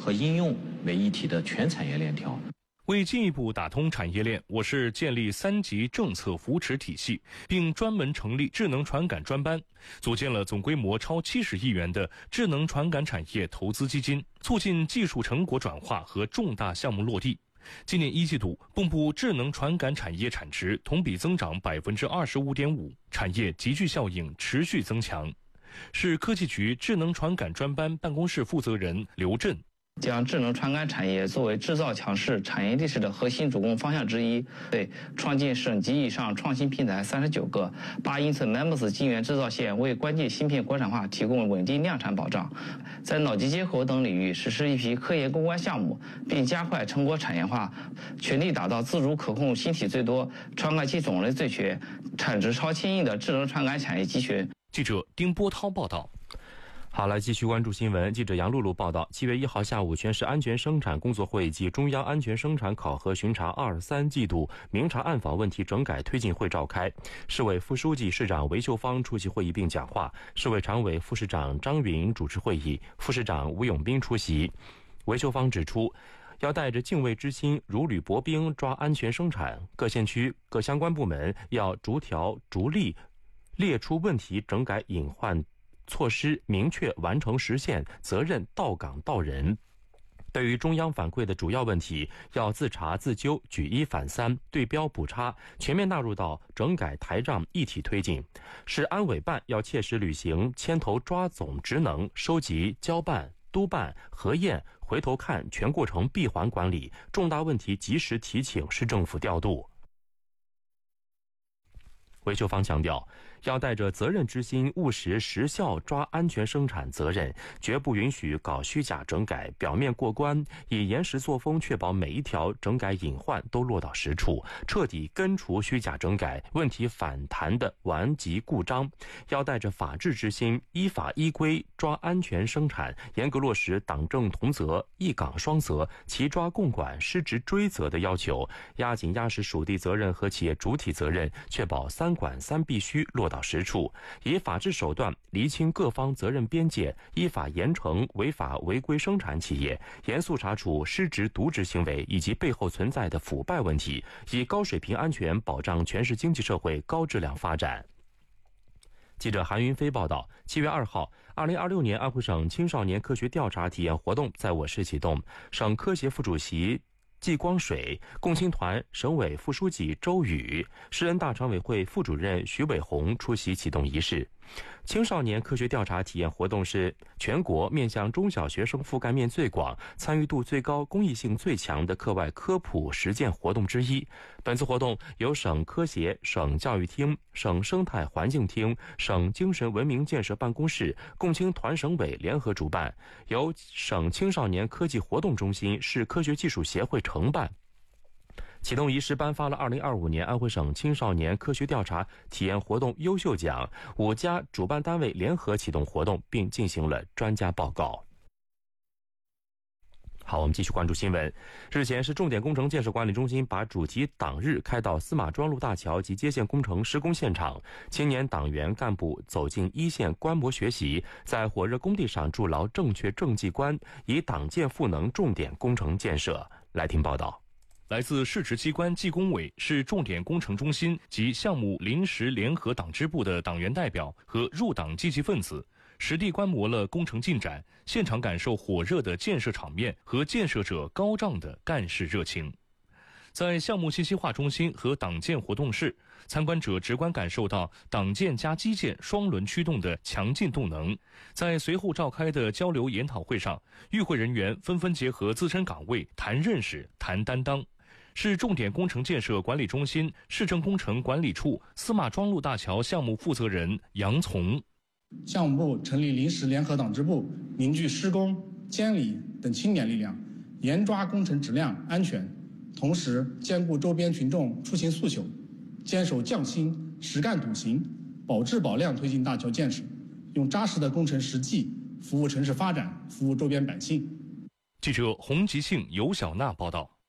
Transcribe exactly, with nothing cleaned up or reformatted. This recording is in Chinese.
和应用为一体的全产业链条。 为进一步打通产业链，我市建立三级政策扶持体系，并专门成立智能传感专班，组建了总规模超七十亿元的智能传感产业投资基金，促进技术成果转化和重大项目落地。今年一季度，蚌埠智能传感产业产值同比增长百分之二十五点五，产业集聚效应持续增强。市科技局智能传感专班办公室负责人刘震。 将智能传感产业作为制造强势产业历史的核心主攻方向之一，对创建省级以上创新平台三十九个，八英寸 M E M S 晶圆制造线为关键芯片国产化提供稳定量产保障。在脑机接口等领域实施一批科研攻关项目，并加快成果产业化，全力打造自主可控芯体最多、传感器种类最全、产值超千亿的智能传感产业集群。 记者丁波涛报道。 好，来继续关注新闻。记者杨露露报道，七月一号下午，全市安全生产工作会暨中央安全生产考核巡查二三季度明察暗访问题整改推进会召开。市委副书记、市长韦秀芳出席会议并讲话，市委常委、副市长张云主持会议，副市长吴永斌出席。韦秀芳指出，要带着敬畏之心，如履薄冰抓安全生产。各县区、各相关部门要逐条逐例列出问题整改隐患措施，明确完成实现，责任到岗到人。对于中央反馈的主要问题，要自查自纠，举一反三，对标补差，全面纳入到整改台账一体推进。市安委办要切实履行牵头抓总职能，收集、交办、督办、核验、回头看全过程闭环管理，重大问题及时提请市政府调度。韦秀芳强调，要带着责任之心，务实实效抓安全生产责任，绝不允许搞虚假整改、表面过关，以严实作风确保每一条整改隐患都落到实处，彻底根除虚假整改问题反弹的顽疾故障。要带着法治之心，依法依规抓安全生产，严格落实党政同责、一岗双责、齐抓共管、失职追责的要求，压紧压实属地责任和企业主体责任，确保三管三必须落到实处，以法治手段厘清各方责任边界，依法严惩违法违规生产企业，严肃查处失职渎职行为以及背后存在的腐败问题，以高水平安全保障全市经济社会高质量发展。记者韩云飞报道，七月二号，二零二六年安徽省青少年科学调查体验活动在我市启动，省科协副主席季光水、共青团省委副书记周宇、市人大常委会副主任徐伟红出席启动仪式。青少年科学调查体验活动是全国面向中小学生覆盖面最广、参与度最高、公益性最强的课外科普实践活动之一。本次活动由省科协、省教育厅、省生态环境厅、省精神文明建设办公室、共青团省委联合主办，由省青少年科技活动中心、市科学技术协会承办。启动仪式颁发了二零二五年安徽省青少年科学调查体验活动优秀奖，五家主办单位联合启动活动，并进行了专家报告。好，我们继续关注新闻。日前，市重点工程建设管理中心把主题党日开到司马庄路大桥及接线工程施工现场，青年党员干部走进一线观摩学习，在火热工地上筑牢正确政绩观，以党建赋能重点工程建设。来听报道。 来自市直机关纪工委、市重点工程中心及项目临时联合党支部的党员代表和入党积极分子，实地观摩了工程进展，现场感受火热的建设场面和建设者高涨的干事热情。在项目信息化中心和党建活动室，参观者直观感受到党建加基建双轮驱动的强劲动能。在随后召开的交流研讨会上，与会人员纷纷结合自身岗位谈认识、谈担当。市重点工程建设管理中心市政工程管理处司马庄路大桥项目负责人杨从： 项目部成立临时联合党支部，凝聚施工、监理等青年力量，严抓工程质量安全，同时兼顾周边群众出行诉求，坚守匠心、实干笃行，保质保量推进大桥建设，用扎实的工程实际服务城市发展，服务周边百姓。 记者洪吉庆、尤小娜报道。